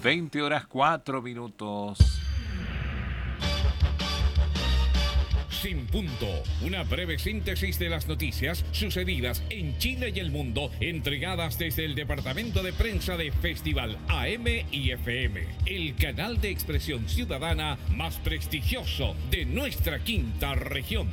20 horas 4 minutos. Sin Punto, una breve síntesis de las noticias sucedidas en Chile y el mundo, entregadas desde el departamento de prensa de Festival AM y FM, el canal de expresión ciudadana más prestigioso de nuestra quinta región.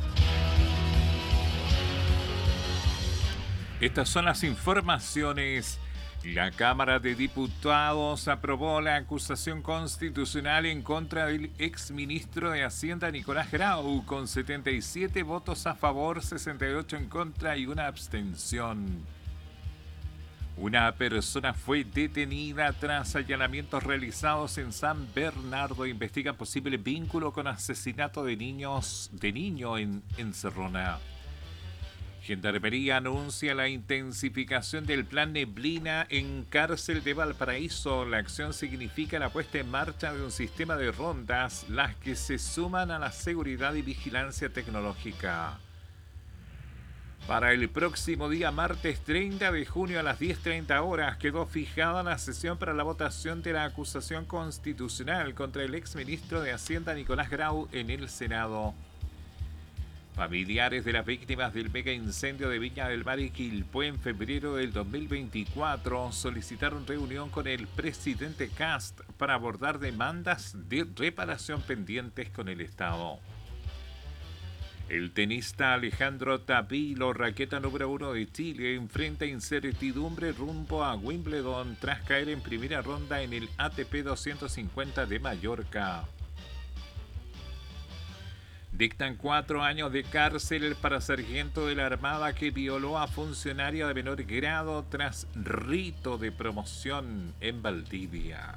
Estas son las informaciones. La Cámara de Diputados aprobó la acusación constitucional en contra del exministro de Hacienda Nicolás Grau con 77 votos a favor, 68 en contra y una abstención. Una persona fue detenida tras allanamientos realizados en San Bernardo. Investigan posible vínculo con asesinato de niño en Encerrona. Gendarmería anuncia la intensificación del plan Neblina en cárcel de Valparaíso. La acción significa la puesta en marcha de un sistema de rondas, las que se suman a la seguridad y vigilancia tecnológica. Para el próximo día martes 30 de junio a las 10:30 horas quedó fijada la sesión para la votación de la acusación constitucional contra el exministro de Hacienda Nicolás Grau en el Senado. Familiares de las víctimas del mega incendio de Viña del Mar y Quilpué en febrero del 2024 solicitaron reunión con el presidente Kast para abordar demandas de reparación pendientes con el Estado. El tenista Alejandro Tapilo, raqueta número 1 de Chile, enfrenta incertidumbre rumbo a Wimbledon tras caer en primera ronda en el ATP 250 de Mallorca. Dictan 4 años de cárcel para sargento de la Armada que violó a funcionaria de menor grado tras rito de promoción en Valdivia.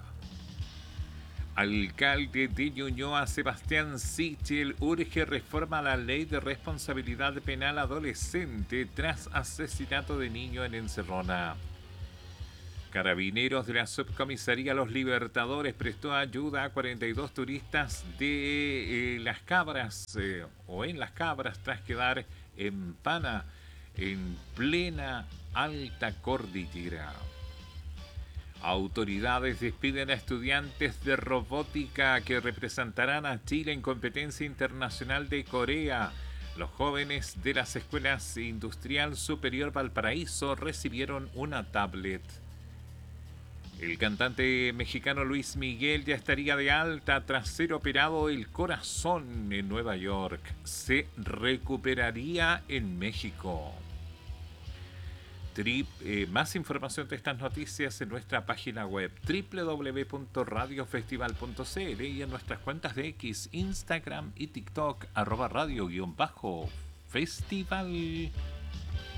Alcalde de Ñuñoa, Sebastián Sichel, urge reforma a la ley de responsabilidad penal adolescente tras asesinato de niño en Encerrona. Carabineros de la Subcomisaría Los Libertadores prestó ayuda a 42 turistas de Las Cabras en Las Cabras tras quedar en pana en plena alta cordillera. Autoridades despiden a estudiantes de robótica que representarán a Chile en competencia internacional de Corea. Los jóvenes de las escuelas Industrial Superior Valparaíso recibieron una tablet. El cantante mexicano Luis Miguel ya estaría de alta tras ser operado el corazón en Nueva York. Se recuperaría en México. Más información de estas noticias en nuestra página web www.radiofestival.cl y en nuestras cuentas de X, Instagram y TikTok @radio_festival.